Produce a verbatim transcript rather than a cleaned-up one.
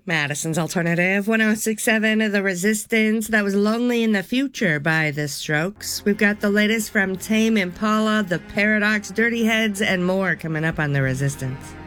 Madison's Alternative, one oh six point seven, The Resistance. That was Lonely in the Future by The Strokes. We've got the latest from Tame Impala, The Paradox, Dirty Heads, and more coming up on The Resistance.